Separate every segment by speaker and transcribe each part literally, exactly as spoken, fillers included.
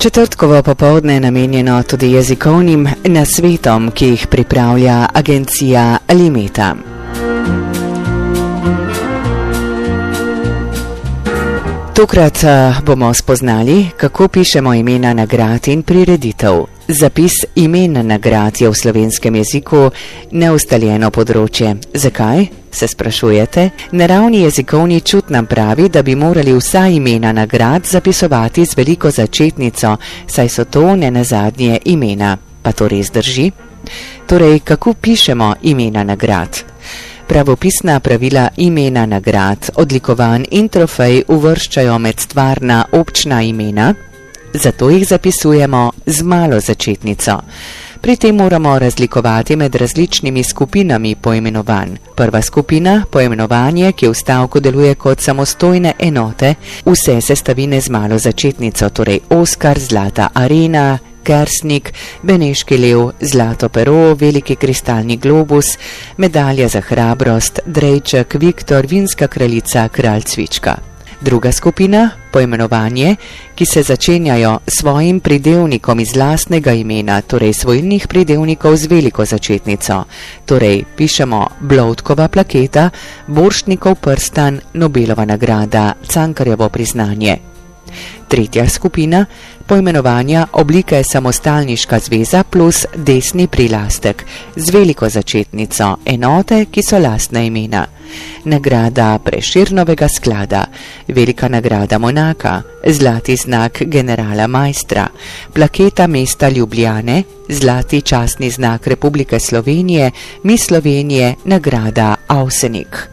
Speaker 1: Četrtkovo popoldne je namenjeno tudi jezikovnim nasvetom, ki jih pripravlja agencija Limeta. Tokrat bomo spoznali, kako pišemo imena nagrad in prireditev. Zapis imen nagrad je v slovenskem jeziku neustaljeno področje. Zakaj? Se sprašujete? Naravni jezikovni čut nam pravi, da bi morali vsa imena nagrad zapisovati z veliko začetnico, saj so to nenazadnje imena. Pa to res drži? Torej, kako pišemo imena nagrad? Pravopisna pravila imena nagrad, odlikovanj in trofej uvrščajo med stvarna občna imena, zato jih zapisujemo z malo začetnico. Pri tem moramo razlikovati med različnimi skupinami poimenovanj. Prva skupina, poimenovanje, ki v stavku deluje kot samostojne enote, vse sestavine z malo začetnico, torej Oskar, Zlata arena, Kersnik, Beneški lev, Zlato pero, Veliki kristalni globus, Medalja za hrabrost, Drejček, Viktor, Vinska kraljica, Kralj cvička. Druga skupina, poimenovanje, ki se začenjajo svojim pridevnikom iz lastnega imena, torej svojilnih pridevnikov z veliko začetnico. Torej, pišemo Blodkova plaketa, Borštnikov prstan, Nobelova nagrada, Cankarjevo priznanje. Tretja skupina, poimenovanja oblike samostalniška zveza plus desni prilastek, z veliko začetnico, enote, ki so lastna imena. Nagrada Prešernovega sklada, Velika nagrada Monaka, Zlati znak generala Majstra, plaketa mesta Ljubljane, Zlati častni znak Republike Slovenije, Miss Slovenije, nagrada Avsenik.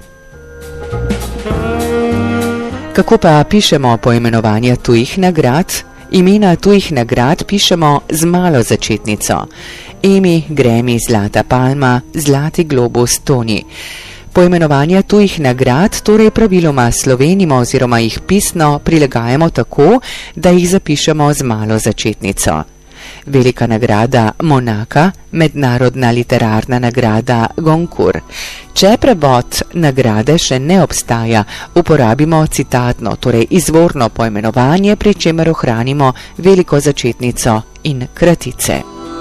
Speaker 1: Kako pa pišemo poimenovanja tujih nagrad? Imena tujih nagrad pišemo z malo začetnico. Emi, Grammy, Zlata palma, Zlati globus, Toni. Poimenovanja tujih nagrad torej praviloma slovenimo oziroma jih pisno prilagajamo tako, da jih zapišemo z malo začetnico. Velika nagrada Monaka, mednarodna literarna nagrada Goncourt. Če prevod nagrade še ne obstaja, uporabimo citatno, torej izvorno poimenovanje, pri čemer ohranimo veliko začetnico in kratice.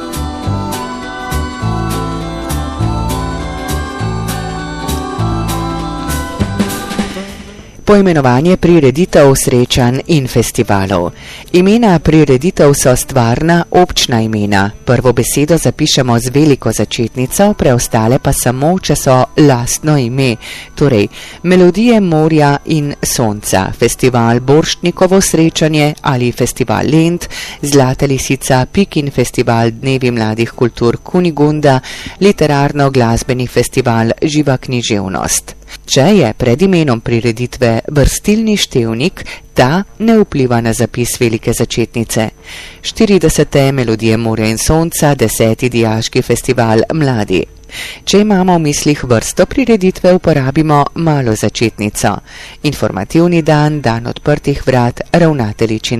Speaker 1: Poimenovanje prireditev, srečanj in festivalov. Imena prireditev so stvarna občna imena. Prvo besedo zapišemo z veliko začetnico, preostale pa samo, če so lastno ime. Torej, Melodije morja in sonca, festival Borštnikovo srečanje ali festival Lent, Zlata lisica, Pikin festival Dnevi mladih kultur Kunigunda, literarno-glasbeni festival Živa književnost. Če je pred imenom prireditve vrstilni števnik, ta ne vpliva na zapis velike začetnice. štiridesete Melodije morja in sonca, deseti Dijaški festival Mladi. Če imamo v mislih vrsto prireditve, uporabimo malo začetnico. Informativni dan, dan odprtih vrat, ravnateljičin